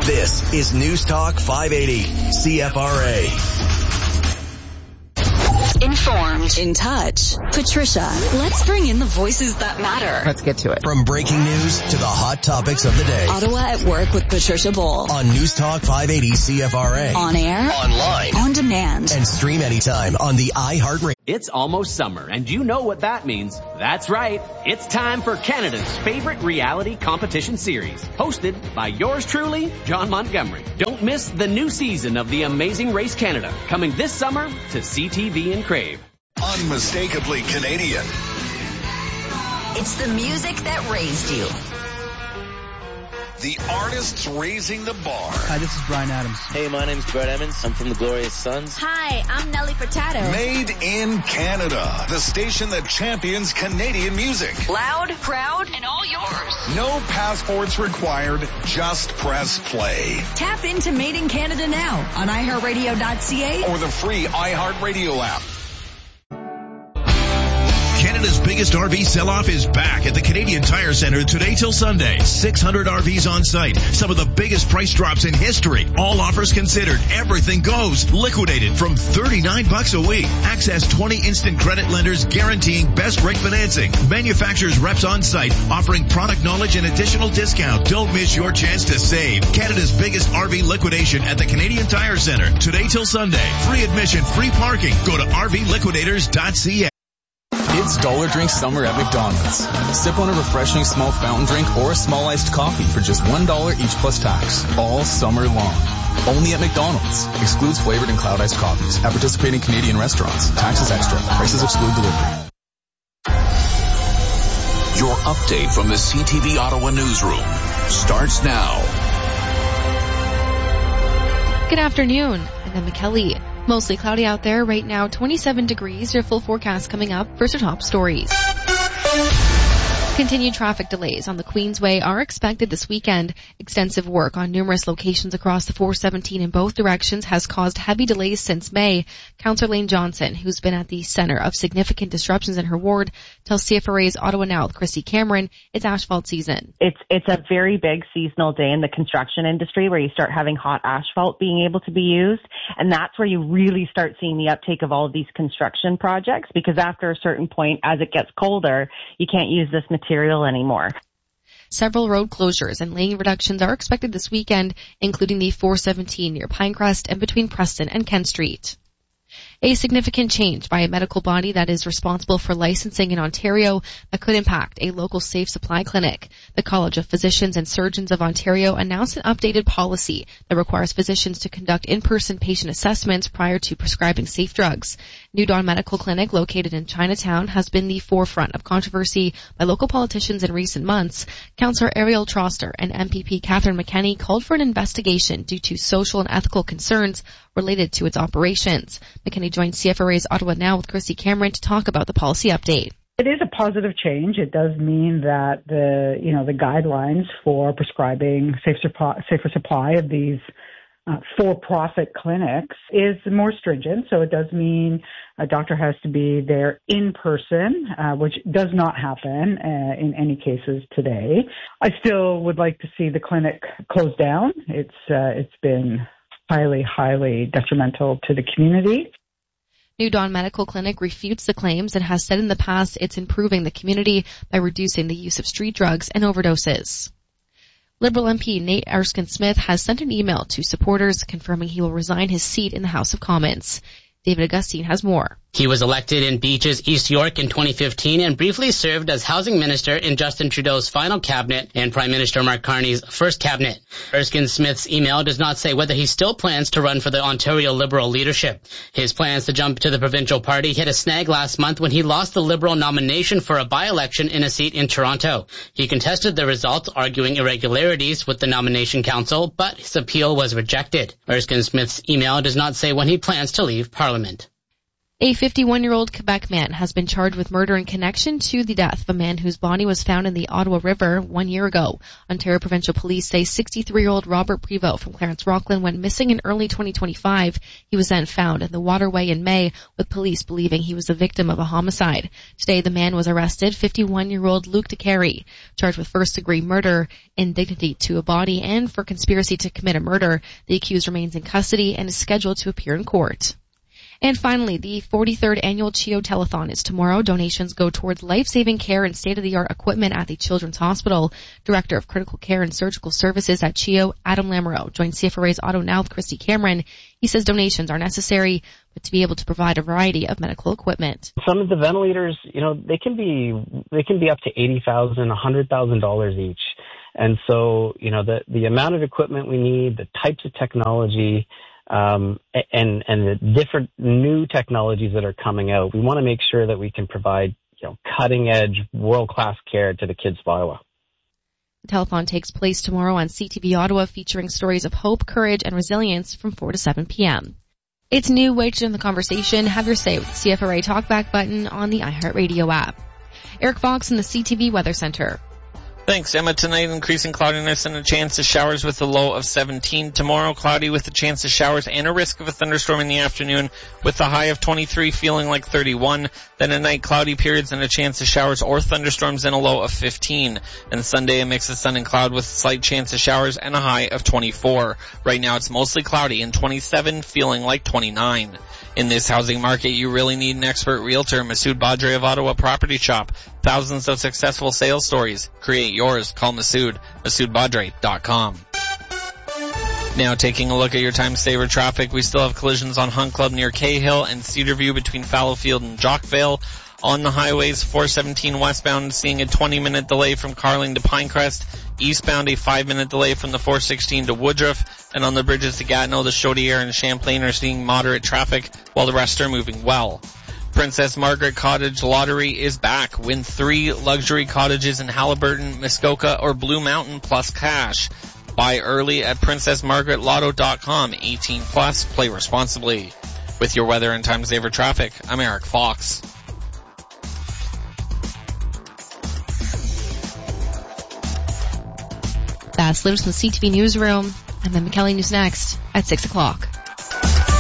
This is News Talk 580, CFRA. Informed, in touch. Patricia, let's bring in the voices that matter. Let's get to it. From breaking news to the hot topics of the day. Ottawa at Work with Patricia Bull. On News Talk 580 CFRA. On air. Online. On demand. And stream anytime on the iHeartRadio. It's almost summer, and you know what that means. That's right. It's time for Canada's favorite reality competition series, hosted by yours truly, John Montgomery. Don't miss the new season of The Amazing Race Canada, coming this summer to CTV and Crave. Unmistakably Canadian. It's the music that raised you. The artists raising the bar. Hi, this is Bryan Adams. Hey, my name's Brett Emmons. I'm from the Glorious Sons. Hi, I'm Nelly Furtado. Made in Canada. The station that champions Canadian music. Loud, proud, and all yours. No passports required. Just press play. Tap into Made in Canada now on iHeartRadio.ca or the free iHeartRadio app. Canada's biggest RV sell-off is back at the Canadian Tire Centre today till Sunday. 600 RVs on site. Some of the biggest price drops in history. All offers considered. Everything goes. Liquidated from $39 a week. Access 20 instant credit lenders guaranteeing best rate financing. Manufacturers reps on site offering product knowledge and additional discount. Don't miss your chance to save. Canada's biggest RV liquidation at the Canadian Tire Centre today till Sunday. Free admission, free parking. Go to rvliquidators.ca. It's Dollar Drink Summer at McDonald's. Sip on a refreshing small fountain drink or a small iced coffee for just $1 each plus tax. All summer long. Only at McDonald's. Excludes flavored and cloud iced coffees at participating Canadian restaurants. Taxes extra. Prices exclude delivery. Your update from the CTV Ottawa newsroom starts now. Good afternoon. I'm McKelly. Mostly cloudy out there right now, 27 degrees. Your full forecast coming up. First, our top stories. Continued traffic delays on the Queensway are expected this weekend. Extensive work on numerous locations across the 417 in both directions has caused heavy delays since May. Councillor Lane Johnson, who's been at the center of significant disruptions in her ward, tells CFRA's Ottawa Now with Christy Cameron it's asphalt season. It's a very big seasonal day in the construction industry where you start having hot asphalt being able to be used. And that's where you really start seeing the uptake of all of these construction projects, because after a certain point, as it gets colder, you can't use this material anymore. Several road closures and lane reductions are expected this weekend, including the 417 near Pinecrest and between Preston and Kent Street. A significant change by a medical body that is responsible for licensing in Ontario that could impact a local safe supply clinic. The College of Physicians and Surgeons of Ontario announced an updated policy that requires physicians to conduct in-person patient assessments prior to prescribing safe drugs. New Dawn Medical Clinic, located in Chinatown, has been the forefront of controversy by local politicians in recent months. Councillor Ariel Troster and MPP Catherine McKenney called for an investigation due to social and ethical concerns related to its operations. McKenney joined CFRA's Ottawa Now with Christy Cameron to talk about the policy update. It is a positive change. It does mean that the guidelines for prescribing safer supply of these for-profit clinics is more stringent. So it does mean a doctor has to be there in person, which does not happen in any cases today. I still would like to see the clinic closed down. It's been highly detrimental to the community. New Dawn Medical Clinic refutes the claims and has said in the past it's improving the community by reducing the use of street drugs and overdoses. Liberal MP Nate Erskine-Smith has sent an email to supporters confirming he will resign his seat in the House of Commons. David Augustine has more. He was elected in Beaches, East York in 2015 and briefly served as housing minister in Justin Trudeau's final cabinet and Prime Minister Mark Carney's first cabinet. Erskine-Smith's email does not say whether he still plans to run for the Ontario Liberal leadership. His plans to jump to the provincial party hit a snag last month when he lost the Liberal nomination for a by-election in a seat in Toronto. He contested the results, arguing irregularities with the nomination council, but his appeal was rejected. Erskine-Smith's email does not say when he plans to leave Parliament. A 51-year-old Quebec man has been charged with murder in connection to the death of a man whose body was found in the Ottawa River 1 year ago. Ontario Provincial Police say 63-year-old Robert Prevost from Clarence Rockland went missing in early 2025. He was then found in the waterway in May, with police believing he was the victim of a homicide. Today, the man was arrested, 51-year-old Luc DeCarry, charged with first-degree murder, indignity to a body, and for conspiracy to commit a murder. The accused remains in custody and is scheduled to appear in court. And finally, the 43rd annual CHEO Telethon is tomorrow. Donations go towards life-saving care and state-of-the-art equipment at the Children's Hospital. Director of Critical Care and Surgical Services at CHEO, Adam Lamoureux, joined CFRA's Auto Now with Christy Cameron. He says donations are necessary, but to be able to provide a variety of medical equipment. Some of the ventilators, they can be up to $80,000, $100,000 each. And so, the amount of equipment we need, the types of technology, and the different new technologies that are coming out, we want to make sure that we can provide, cutting edge, world-class care to the kids of Ottawa. The telethon takes place tomorrow on CTV Ottawa, featuring stories of hope, courage, and resilience from 4 to 7 p.m. It's new. Way to join the conversation. Have your say with the CFRA Talkback button on the iHeartRadio app. Eric Fox in the CTV Weather Center. Thanks, Emma. Tonight, increasing cloudiness and a chance of showers with a low of 17. Tomorrow, cloudy with a chance of showers and a risk of a thunderstorm in the afternoon with a high of 23, feeling like 31. Then at night, cloudy periods and a chance of showers or thunderstorms and a low of 15. And Sunday, a mix of sun and cloud with a slight chance of showers and a high of 24. Right now, it's mostly cloudy and 27, feeling like 29. In this housing market, you really need an expert realtor. Masood Badre of Ottawa Property Shop. Thousands of successful sales stories. Create yours. Call Masood. MasoodBadre.com. Now taking a look at your time saver traffic, we still have collisions on Hunt Club near Cahill and Cedarview between Fallowfield and Jockvale. On the highways, 417 westbound seeing a 20-minute delay from Carling to Pinecrest. Eastbound, a 5-minute delay from the 416 to Woodruff. And on the bridges to Gatineau, the Chaudière and Champlain are seeing moderate traffic, while the rest are moving well. Princess Margaret Cottage Lottery is back. Win 3 luxury cottages in Halliburton, Muskoka, or Blue Mountain plus cash. Buy early at PrincessMargaretLotto.com. 18 plus. Play responsibly. With your weather and time saver traffic, I'm Eric Fox. That's latest from the CTV Newsroom, and then McKelly News next at 6 o'clock.